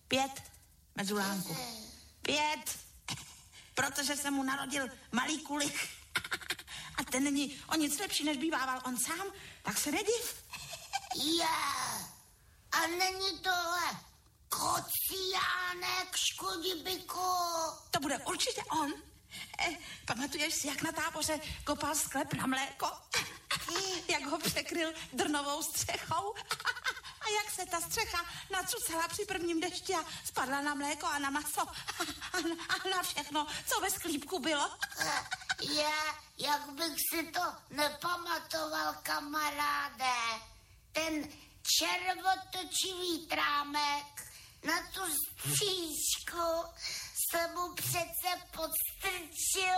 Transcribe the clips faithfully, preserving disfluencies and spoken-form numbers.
Pět, mezulánku. Pět, protože se mu narodil malý kulich. A ten není o nic lepší, než bývával on sám, tak se nediv. Já, a není tohle Kociánek Škodibyku? To bude určitě on. Eh, pamatuješ si, jak na táboře kopal sklep na mléko? Jak ho překryl drnovou střechou? A jak se ta střecha nacucala při prvním dešti a spadla na mléko a na maso a na, a na všechno, co ve sklípku bylo? Já, jak bych si to nepamatoval, kamaráde. Ten červotočivý trámek na tu stříčku se mu přece podstrčil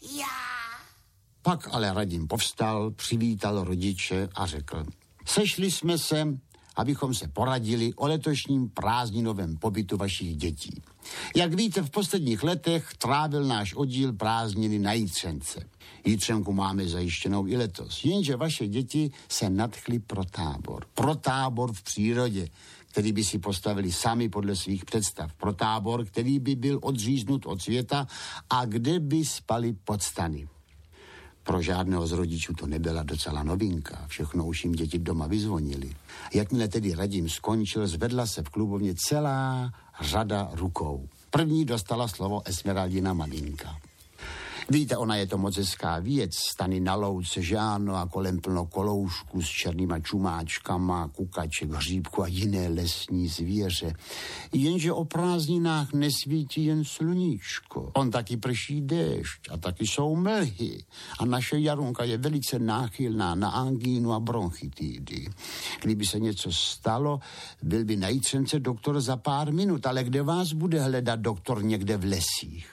já. Pak ale Radim povstal, přivítal rodiče a řekl: sešli jsme se, abychom se poradili o letošním prázdninovém pobytu vašich dětí. Jak víte, v posledních letech trávil náš oddíl prázdniny na Jitřence. Jitřenku máme zajištěnou i letos, jenže vaše děti se nadchly pro tábor. Pro tábor v přírodě, který by si postavili sami podle svých představ. Pro tábor, který by byl odříznut od světa a kde by spali pod stany. Pro žádného z rodičů to nebyla docela novinka. Všechno už jim děti doma vyzvonili. Jakmile tedy Radim skončil, zvedla se v klubovně celá řada rukou. První dostala slovo Esmeraldina maminka. Víte, ona je to moc hezká věc, stany na louce, že ano, a kolem plno koloušků s černýma čumáčkama, kukaček, hříbku a jiné lesní zvěře. Jenže o prázdninách nesvítí jen sluníčko. On taky prší déšť a taky jsou mlhy. A naše Jarunka je velice náchylná na angínu a bronchitidy. Kdyby se něco stalo, byl by na Jitřence doktor za pár minut, ale kde vás bude hledat doktor někde v lesích?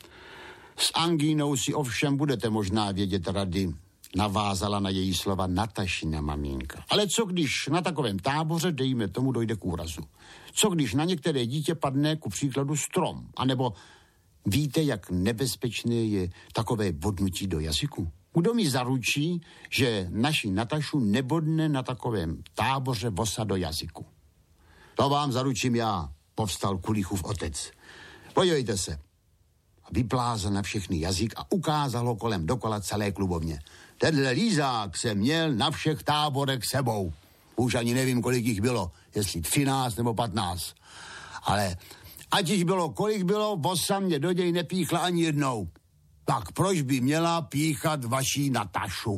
S angínou si ovšem budete možná vědět rady, navázala na její slova Natašina maminka. Ale co když na takovém táboře, dejme tomu, dojde k úrazu? Co když na některé dítě padne ku příkladu strom? A nebo víte, jak nebezpečné je takové bodnutí do jazyku? Kdo mi zaručí, že naši Natašu nebodne na takovém táboře vosa do jazyku? To vám zaručím já, povstal Kulichův otec. Podívejte se. Vyplázl na všechny jazyk a ukázal ho kolem dokola celé klubovně. Tenhle lízák se měl na všech táborech sebou. Už ani nevím, kolik jich bylo, jestli třináct nebo patnáct. Ale ať jich bylo, kolik bylo, vosa mě do něj nepíchla ani jednou. Tak proč by měla píchat vaší Natašu?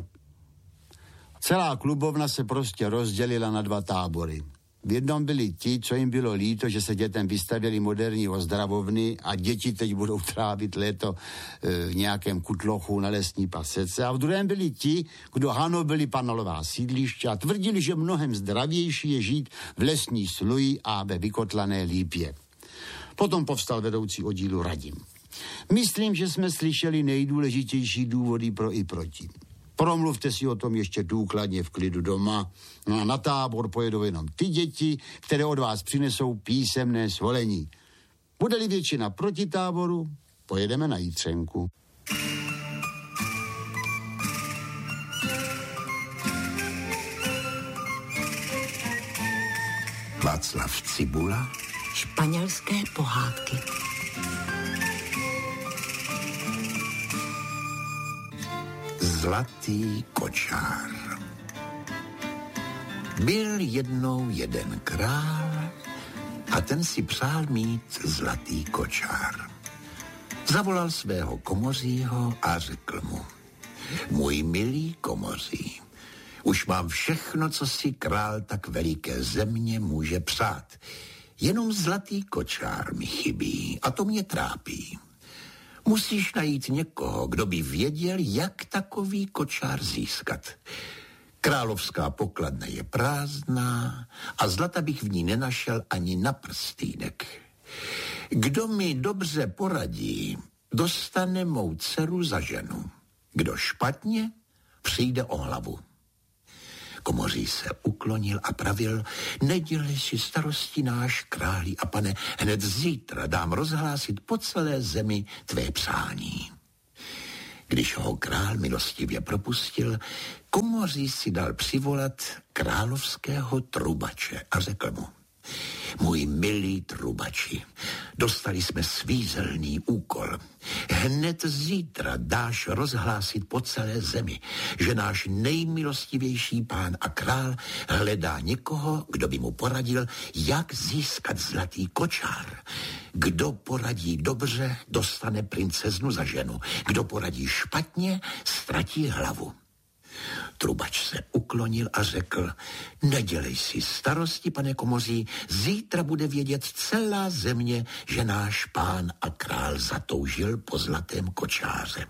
Celá klubovna se prostě rozdělila na dva tábory. V jednom byli ti, co jim bylo líto, že se dětem vystavěli moderní ozdravovny a děti teď budou trávit léto e, v nějakém kutlochu na lesní pasece. A v druhém byli ti, kdo hanobili panelová sídliště a tvrdili, že mnohem zdravější je žít v lesní sluji a ve vykotlané lípě. Potom povstal vedoucí oddílu Radim. Myslím, že jsme slyšeli nejdůležitější důvody pro i proti. Promluvte si o tom ještě důkladně v klidu doma. No a na tábor pojedou jenom ty děti, které od vás přinesou písemné svolení. Bude-li většina proti táboru, pojedeme na Jitřenku. Václav Cibula. Španělské pohádky. Zlatý kočár. Byl jednou jeden král a ten si přál mít zlatý kočár. Zavolal svého komořího a řekl mu: můj milý komoří, už mám všechno, co si král tak veliké země může přát. Jenom zlatý kočár mi chybí a to mě trápí. Musíš najít někoho, kdo by věděl, jak takový kočár získat. Královská pokladna je prázdná a zlata bych v ní nenašel ani na prstýnek. Kdo mi dobře poradí, dostane mou dceru za ženu. Kdo špatně, přijde o hlavu. Komoří se uklonil a pravil: nedělej si starosti, náš králi a pane, hned zítra dám rozhlásit po celé zemi tvé přání. Když ho král milostivě propustil, komoří si dal přivolat královského trubače a řekl mu: Můj milý trubači, dostali jsme svízelný úkol. Hned zítra dáš rozhlásit po celé zemi, že náš nejmilostivější pán a král hledá někoho, kdo by mu poradil, jak získat zlatý kočár. Kdo poradí dobře, dostane princeznu za ženu. Kdo poradí špatně, ztratí hlavu. Trubač se uklonil a řekl, nedělej si starosti, pane komoří, zítra bude vědět celá země, že náš pán a král zatoužil po zlatém kočáře.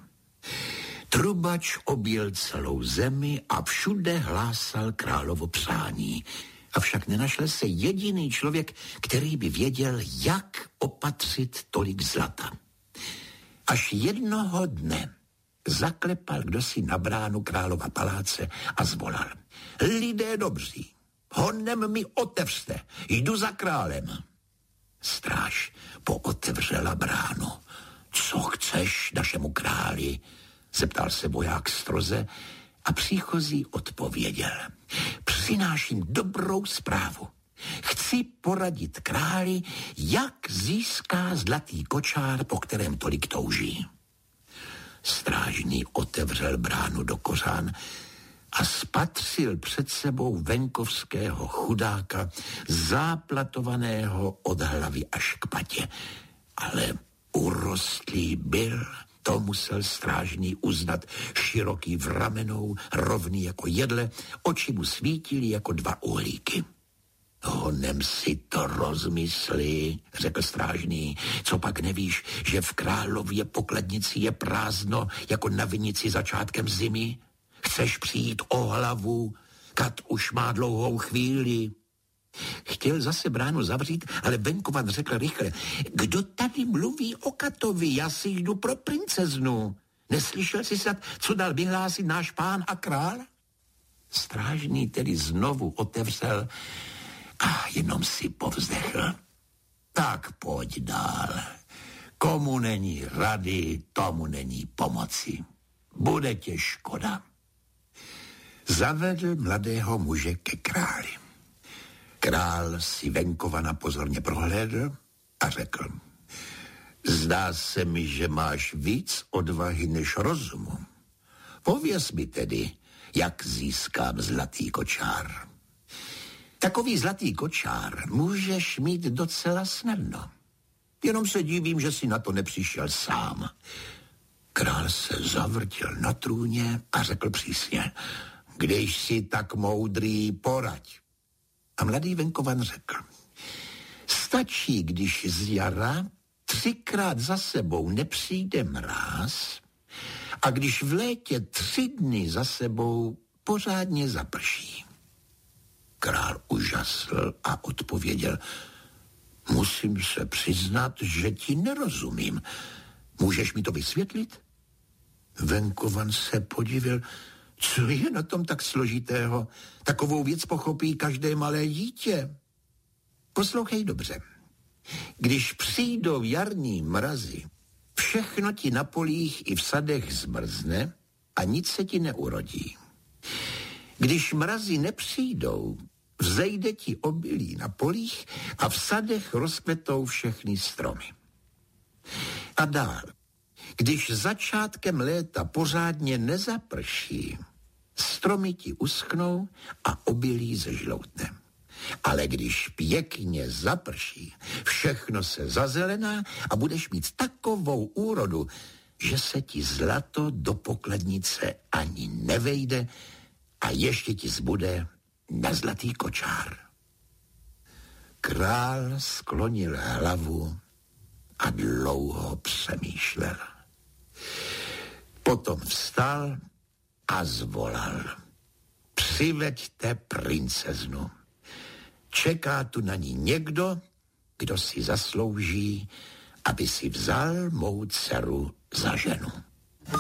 Trubač objel celou zemi a všude hlásal královo přání. Avšak nenašel se jediný člověk, který by věděl, jak opatřit tolik zlata. Až jednoho dne zaklepal kdosi na bránu králova paláce a zvolal. Lidé dobří, honem mi otevřte, jdu za králem. Stráž pootevřela bránu. Co chceš našemu králi? Zeptal se voják stroze a příchozí odpověděl. Přináším dobrou zprávu. Chci poradit králi, jak získá zlatý kočár, po kterém tolik touží. Strážný otevřel bránu do kořán a spatřil před sebou venkovského chudáka, záplatovaného od hlavy až k patě. Ale urostlý byl, to musel strážný uznat, široký v ramenou, rovný jako jedle, oči mu svítily jako dva uhlíky. Honem si to rozmysli, řekl strážný, co pak nevíš, že v králově pokladnici je prázdno jako na vinici začátkem zimy? Chceš přijít o hlavu? Kat už má dlouhou chvíli. Chtěl zase bránu zavřít, ale venkovan řekl rychle, kdo tady mluví o Katovi, já si jdu pro princeznu. Neslyšel jsi snad, co dal vyhlásit náš pán a král? Strážný tedy znovu otevřel a jenom si povzdechl. Tak pojď dál. Komu není rady, tomu není pomoci. Bude tě škoda. Zavedl mladého muže ke králi. Král si venkovana pozorně prohlédl a řekl. Zdá se mi, že máš víc odvahy než rozumu. Pověz mi tedy, jak získám zlatý kočár. Takový zlatý kočár můžeš mít docela snadno. Jenom se divím, že jsi na to nepřišel sám. Král se zavrtěl na trůně a řekl přísně, když jsi tak moudrý, poraď. A mladý venkovan řekl, stačí, když z jara třikrát za sebou nepřijde mráz a když v létě tři dny za sebou pořádně zaprší. Král užasl a odpověděl, musím se přiznat, že ti nerozumím. Můžeš mi to vysvětlit? Venkovan se podivil, co je na tom tak složitého? Takovou věc pochopí každé malé dítě. Poslouchej dobře. Když přijdou jarní mrazy, všechno ti na polích i v sadech zmrzne a nic se ti neurodí. Když mrazy nepřijdou, vzejde ti obilí na polích a v sadech rozkvetou všechny stromy. A dál. Když začátkem léta pořádně nezaprší, stromy ti uschnou a obilí zežloutne. Ale když pěkně zaprší, všechno se zazelená a budeš mít takovou úrodu, že se ti zlato do pokladnice ani nevejde a ještě ti zbude na zlatý kočár. Král sklonil hlavu a dlouho přemýšlel. Potom vstal a zvolal. Přiveďte princeznu. Čeká tu na ní někdo, kdo si zaslouží, aby si vzal mou dceru za ženu.